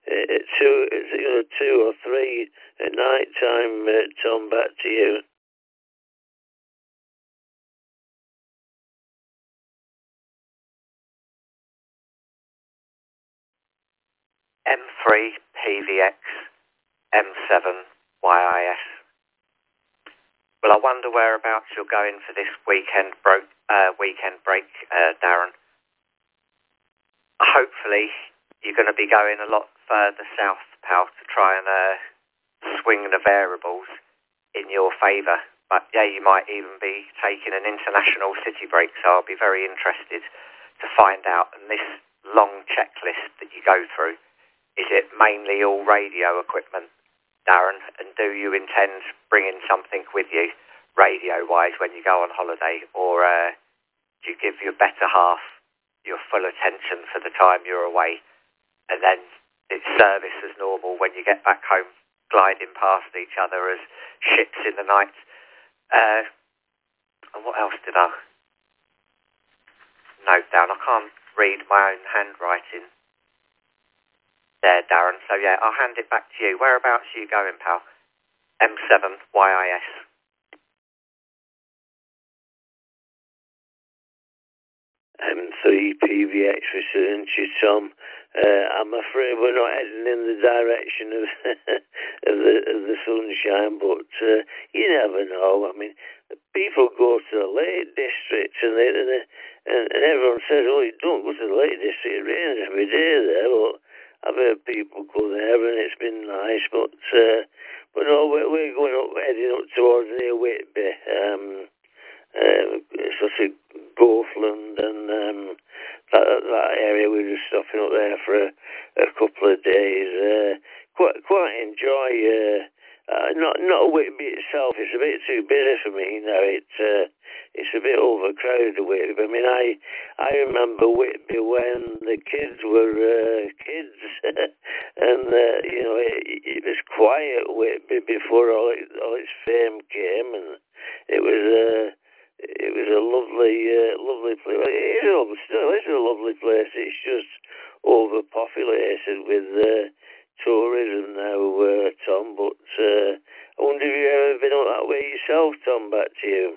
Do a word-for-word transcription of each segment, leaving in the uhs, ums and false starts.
uh, two, you know, two or three at night time. Uh, Tom, back to you. M three P V X M seven Y I S. Well, I wonder whereabouts you're going for this weekend, bro- uh, weekend break, uh, Darren. Hopefully, you're going to be going a lot further south, pal, to try and uh, swing the variables in your favour. But yeah, you might even be taking an international city break, so I'll be very interested to find out. And this long checklist that you go through, is it mainly all radio equipment, Darren? And do you intend bringing something with you, radio-wise, when you go on holiday? Or uh, do you give your better half your full attention for the time you're away, and then it's service as normal when you get back home, gliding past each other as ships in the night? Uh, and what else did I note down? I can't read my own handwriting there, Darren. So yeah, I'll hand it back to you. Whereabouts are you going, pal? M seven Y I S. M three P V X return to Tom. Uh, I'm afraid we're not heading in the direction of, of, the, of the sunshine, but uh, you never know. I mean, people go to the Lake District and, they, and, they, and, and everyone says, oh, you don't go to the Lake District, it rains every day there. Well, I've heard people go there and it's been nice, but uh, but no, we're, we're going up, heading up towards near Whitby. Um, Uh, sort of Gothland and um, that, that area. We were just stopping up there for a, a couple of days. Uh, quite quite enjoy. Uh, uh, not not Whitby itself. It's a bit too busy for me now. It uh, it's a bit overcrowded, Whitby. I mean, I I remember Whitby when the kids were uh, kids, and uh, you know it, it was quiet Whitby before all, it, all its fame came, and it was. Uh, It was a lovely, uh, lovely place. It is a, still is a lovely place. It's just overpopulated with uh, tourism now, uh, Tom. But uh, I wonder if you've ever been up that way yourself, Tom. Back to you.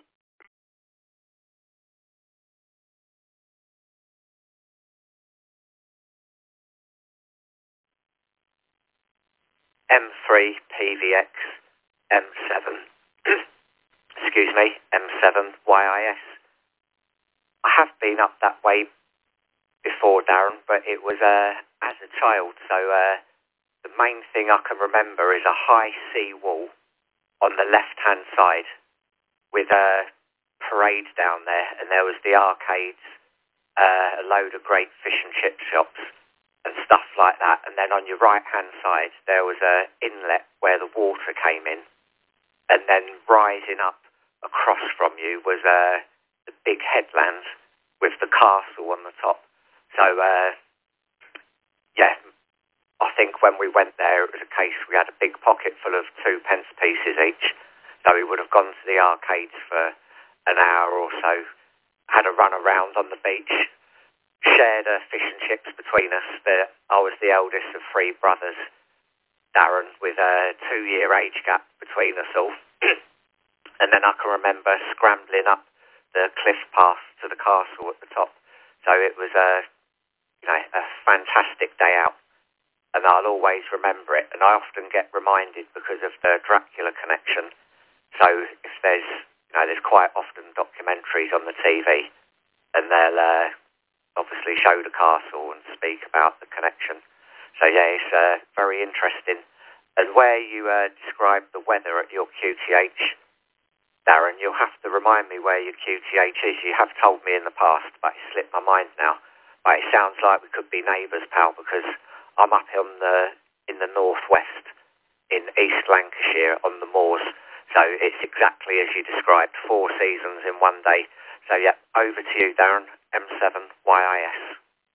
M three P V X M seven. Excuse me, M seven Y I S. I have been up that way before, Darren, but it was uh, as a child. So uh, the main thing I can remember is a high sea wall on the left-hand side with a parade down there, and there was the arcades, uh, a load of great fish and chip shops and stuff like that. And then on your right-hand side, there was a inlet where the water came in, and then rising up across from you was uh, the big headland with the castle on the top. So, uh, yeah, I think when we went there, it was a case we had a big pocket full of two pence pieces each. So we would have gone to the arcades for an hour or so, had a run around on the beach, shared a fish and chips between us. The, I was the eldest of three brothers, Darren, with a two-year age gap between us all. And then I can remember scrambling up the cliff path to the castle at the top. So it was a, you know, a fantastic day out, and I'll always remember it. And I often get reminded because of the Dracula connection. So if there's, you know, there's quite often documentaries on the T V, and they'll uh, obviously show the castle and speak about the connection. So yeah, it's uh, very interesting. And where you uh, described the weather at your Q T H, Darren, you'll have to remind me where your Q T H is. You have told me in the past, but it slipped my mind now. But it sounds like we could be neighbours, pal, because I'm up on the in the northwest in East Lancashire on the moors. So it's exactly as you described, four seasons in one day. So yeah, over to you, Darren, M seven Y I S.